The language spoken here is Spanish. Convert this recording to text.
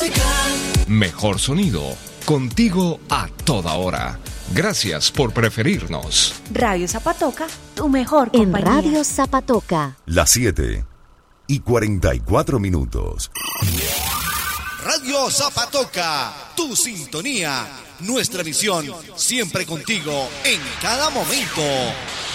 música. Mejor sonido, contigo a toda hora. Gracias por preferirnos. Radio Zapatoca, tu mejor compañía. En Radio Zapatoca. Las 7:44. Radio Zapatoca, tu sintonía, nuestra visión, siempre contigo en cada momento.